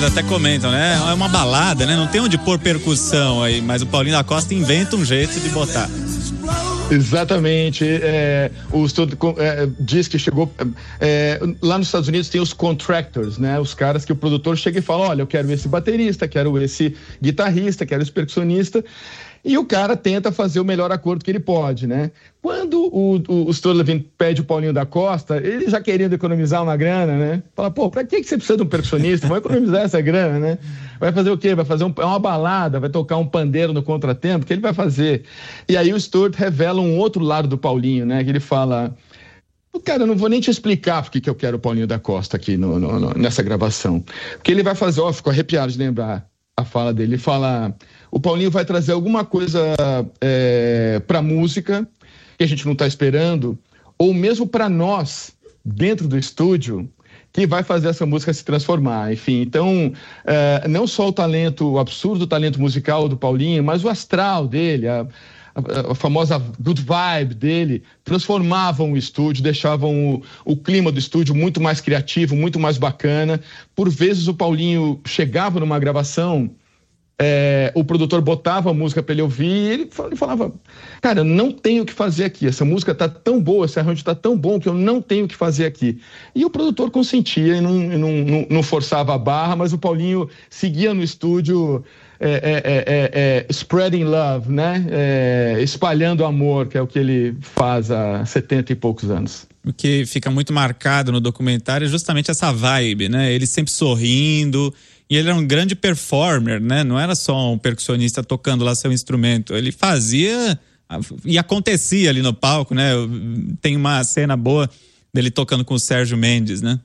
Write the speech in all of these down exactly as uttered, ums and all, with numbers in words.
eles até comentam, né? É uma balada, né? Não tem onde pôr percussão aí, mas o Paulinho da Costa inventa um jeito de botar. Exatamente, é, o estudo é, diz que chegou é, lá nos Estados Unidos tem os contractors, né? Os caras que o produtor chega e fala, olha, eu quero esse baterista, quero esse guitarrista, quero esse percussionista, e o cara tenta fazer o melhor acordo que ele pode, né? Quando o, o, o Stuart Levin pede o Paulinho da Costa, ele já querendo economizar uma grana, né? Fala, pô, pra que, que você precisa de um percussionista? Vai economizar essa grana, né? Vai fazer o quê? Vai fazer um, uma balada, vai tocar um pandeiro no contratempo, o que ele vai fazer? E aí o Stuart revela um outro lado do Paulinho, né? Que ele fala, cara, eu não vou nem te explicar porque que eu quero o Paulinho da Costa aqui no, no, no, nessa gravação. Porque ele vai fazer, ó, ficou arrepiado de lembrar a fala dele, ele fala, o Paulinho vai trazer alguma coisa é, pra música que a gente não está esperando, ou mesmo para nós, dentro do estúdio, que vai fazer essa música se transformar. Enfim, então, é, não só o talento, o absurdo talento musical do Paulinho, mas o astral dele, a, a, a famosa good vibe dele, transformavam o estúdio, deixavam o, o clima do estúdio muito mais criativo, muito mais bacana. Por vezes o Paulinho chegava numa gravação, É, o produtor botava a música para ele ouvir e ele falava, cara, eu não tenho o que fazer aqui, essa música tá tão boa, esse arranjo tá tão bom que eu não tenho o que fazer aqui. E o produtor consentia e não, não, não, não forçava a barra, mas o Paulinho seguia no estúdio é, é, é, é, spreading love, né? É, espalhando amor, que é o que ele faz há setenta e poucos anos. O que fica muito marcado no documentário é justamente essa vibe, né? Ele sempre sorrindo. E ele era um grande performer, né? Não era só um percussionista tocando lá seu instrumento. Ele fazia e acontecia ali no palco, né? Tem uma cena boa dele tocando com o Sérgio Mendes, né?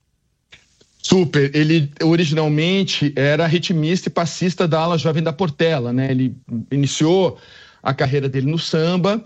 Super. Ele originalmente era ritmista e passista da ala jovem da Portela, né? Ele iniciou a carreira dele no samba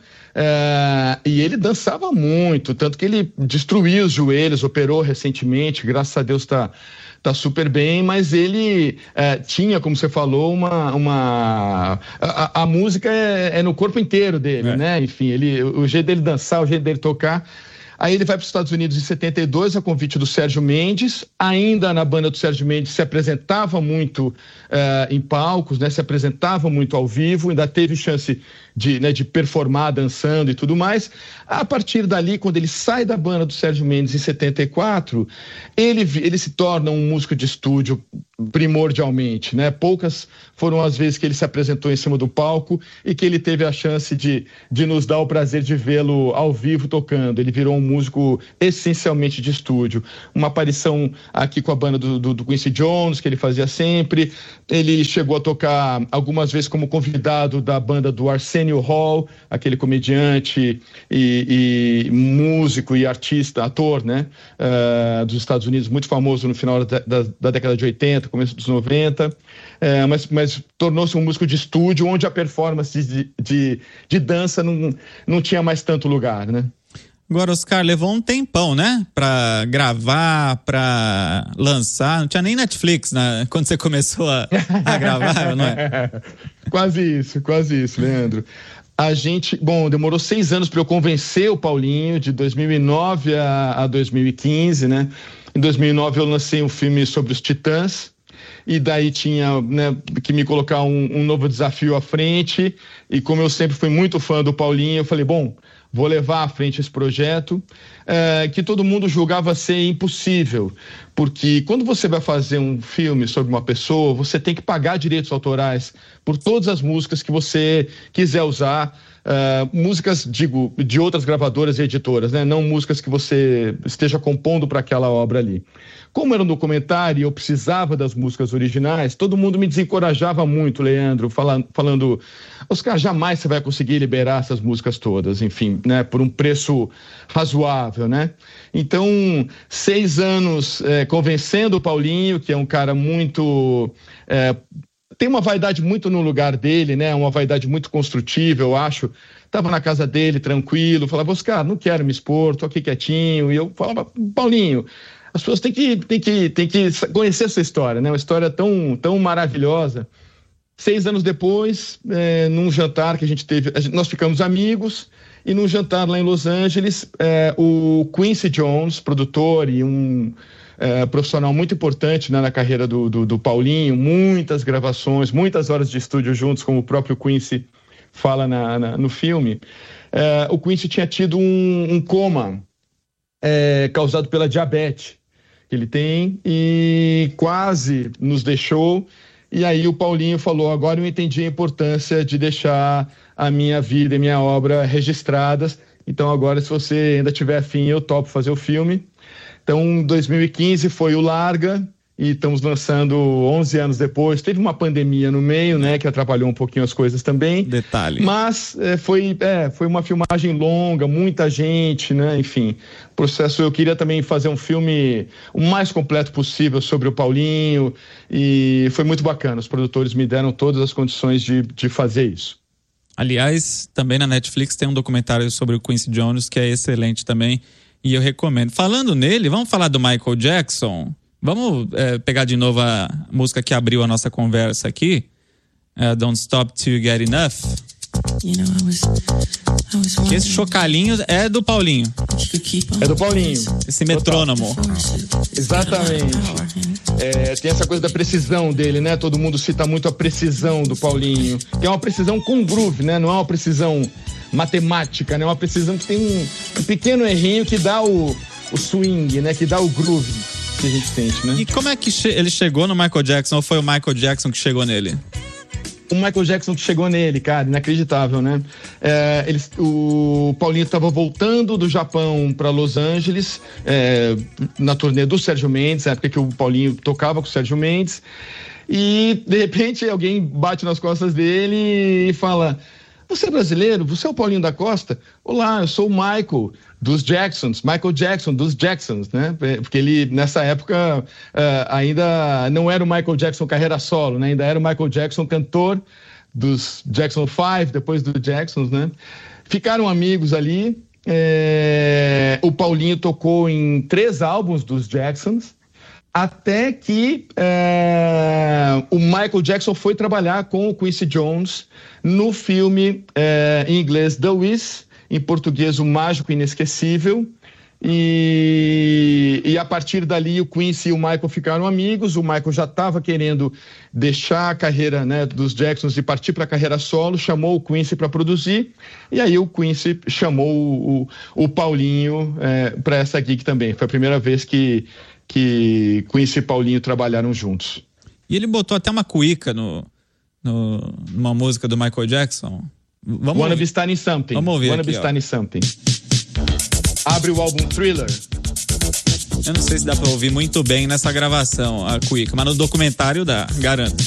é, e ele dançava muito, tanto que ele destruiu os joelhos, operou recentemente, graças a Deus está tá super bem, mas ele é, tinha, como você falou, uma... uma a, a música é, é no corpo inteiro dele, é. né? Enfim, ele, o jeito dele dançar, o jeito dele tocar. Aí ele vai para os Estados Unidos em setenta e dois, a convite do Sérgio Mendes. Ainda na banda do Sérgio Mendes se apresentava muito uh, em palcos, né? Se apresentava muito ao vivo, ainda teve chance de, né, de performar dançando e tudo mais. A partir dali, quando ele sai da banda do Sérgio Mendes em setenta e quatro, ele, ele se torna um músico de estúdio primordialmente, né? Poucas foram as vezes que ele se apresentou em cima do palco e que ele teve a chance de, de nos dar o prazer de vê-lo ao vivo tocando. Ele virou um músico essencialmente de estúdio. Uma aparição aqui com a banda do, do, do Quincy Jones, que ele fazia sempre. Ele chegou a tocar algumas vezes como convidado da banda do Arsenio Hall, aquele comediante e, e músico e artista, ator, né? Uh, dos Estados Unidos, muito famoso no final da, da, da década de oitenta, começo dos noventa, é, mas, mas tornou-se um músico de estúdio onde a performance de, de, de dança não, não tinha mais tanto lugar, né? Agora, Oscar, levou um tempão, né? Pra gravar, pra lançar. Não tinha nem Netflix, né? Quando você começou a, a gravar, não é? Quase isso, quase isso, Leandro. A gente, bom, demorou seis anos para eu convencer o Paulinho, de dois mil e nove a, a dois mil e quinze, né? Em dois mil e nove eu lancei um filme sobre os Titãs, e daí tinha, né, que me colocar um, um novo desafio à frente, e como eu sempre fui muito fã do Paulinho, eu falei, bom, vou levar à frente esse projeto, é, que todo mundo julgava ser impossível, porque quando você vai fazer um filme sobre uma pessoa, você tem que pagar direitos autorais por todas as músicas que você quiser usar, Uh, músicas, digo, de outras gravadoras e editoras, né? Não músicas que você esteja compondo para aquela obra ali. Como era um documentário e eu precisava das músicas originais, todo mundo me desencorajava muito, Leandro, fala, falando, Oscar, jamais você vai conseguir liberar essas músicas todas, enfim, né? Por um preço razoável, né? Então, seis anos é, convencendo o Paulinho, que é um cara muito... É, tem uma vaidade muito no lugar dele, né? Uma vaidade muito construtiva, eu acho. Estava na casa dele, tranquilo, falava, Oscar, não quero me expor, tô aqui quietinho. E eu falava, Paulinho, as pessoas têm que, têm que, têm que conhecer essa história, né? Uma história tão, tão maravilhosa. Seis anos depois, é, num jantar que a gente teve, a gente, nós ficamos amigos, e num jantar lá em Los Angeles, é, o Quincy Jones, produtor e um... é, profissional muito importante, né, na carreira do, do, do Paulinho, muitas gravações, muitas horas de estúdio juntos, como o próprio Quincy fala na, na, no filme. É, o Quincy tinha tido um, um coma é, causado pela diabetes que ele tem e quase nos deixou. E aí o Paulinho falou, agora eu entendi a importância de deixar a minha vida e minha obra registradas. Então agora, se você ainda tiver afim, eu topo fazer o filme. Então, dois mil e quinze foi o Larga, e estamos lançando onze anos depois. Teve uma pandemia no meio, né, que atrapalhou um pouquinho as coisas também. Detalhe. Mas é, foi, é, foi uma filmagem longa, muita gente, né, enfim. Processo, eu queria também fazer um filme o mais completo possível sobre o Paulinho, e foi muito bacana. Os produtores me deram todas as condições de, de fazer isso. Aliás, também na Netflix tem um documentário sobre o Quincy Jones, que é excelente também, e eu recomendo. Falando nele, vamos falar do Michael Jackson? Vamos é, pegar de novo a música que abriu a nossa conversa aqui, uh, Don't Stop Till You Get Enough. You know, I was, I was Esse chocalhinho é do Paulinho. É do Paulinho. Esse metrônomo. Exatamente. É, tem essa coisa da precisão dele, né? Todo mundo cita muito a precisão do Paulinho, que é uma precisão com groove, né? Não é uma precisão matemática, né? É uma precisão que tem um, um pequeno errinho que dá o, o swing, né? Que dá o groove que a gente sente, né? E como é que che- ele chegou no Michael Jackson, ou foi o Michael Jackson que chegou nele? O Michael Jackson que chegou nele, cara, inacreditável, né? É, eles, o Paulinho estava voltando do Japão para Los Angeles, é, na turnê do Sérgio Mendes, na época que o Paulinho tocava com o Sérgio Mendes, e de repente alguém bate nas costas dele e fala: você é brasileiro? Você é o Paulinho da Costa? Olá, eu sou o Michael dos Jacksons, Michael Jackson dos Jacksons, né? Porque ele, nessa época, uh, ainda não era o Michael Jackson carreira solo, né? Ainda era o Michael Jackson cantor dos Jackson Five, depois dos Jacksons, né? Ficaram amigos ali. É... O Paulinho tocou em três álbuns dos Jacksons, até que é... o Michael Jackson foi trabalhar com o Quincy Jones no filme é, em inglês The Wiz, em português O Mágico Inesquecível, e, e a partir dali o Quincy e o Michael ficaram amigos. O Michael já estava querendo deixar a carreira, né, dos Jacksons e partir para a carreira solo, chamou o Quincy para produzir, e aí o Quincy chamou o, o Paulinho é, para essa gig também. Foi a primeira vez que, que Quincy e Paulinho trabalharam juntos. E ele botou até uma cuíca no, no, numa música do Michael Jackson. Vamos Wanna Be Starting Something. Vamos ouvir Wanna aqui, Be Starting Something. Abre o álbum Thriller. Eu não sei se dá pra ouvir muito bem nessa gravação, a cuíca, mas no documentário dá, garanto.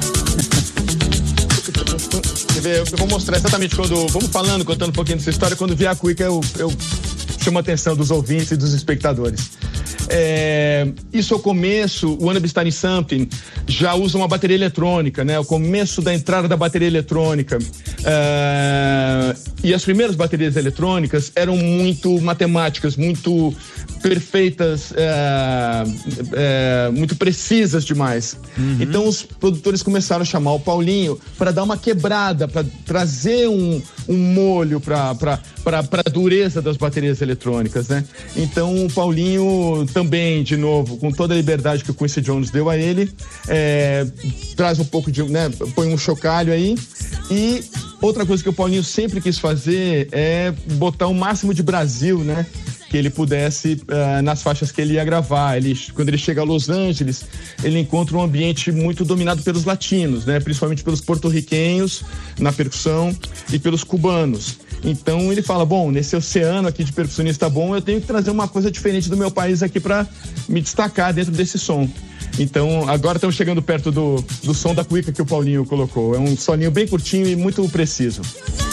Eu vou mostrar exatamente quando... Vamos falando, contando um pouquinho dessa história. Quando vier a cuíca, eu, eu chamo a atenção dos ouvintes e dos espectadores. É, isso é o começo. O Wanna Be Starting Something já usa uma bateria eletrônica, né? O começo da entrada da bateria eletrônica. É, e as primeiras baterias eletrônicas eram muito matemáticas, muito perfeitas, é, é, muito precisas demais. Uhum. Então os produtores começaram a chamar o Paulinho para dar uma quebrada, para trazer um, um molho para a dureza das baterias eletrônicas, né? Então o Paulinho também, de novo, com toda a liberdade que o Quincy Jones deu a ele, é, traz um pouco de, né, põe um chocalho aí. E outra coisa que o Paulinho sempre quis fazer é botar o máximo de Brasil, né, que ele pudesse uh, nas faixas que ele ia gravar. Ele, quando ele chega a Los Angeles, ele encontra um ambiente muito dominado pelos latinos, né, principalmente pelos porto-riquenhos na percussão e pelos cubanos. Então ele fala, bom, nesse oceano aqui de percussionista bom, eu tenho que trazer uma coisa diferente do meu país aqui para me destacar dentro desse som. Então agora estamos chegando perto do, do som da cuíca que o Paulinho colocou. É um solinho bem curtinho e muito preciso.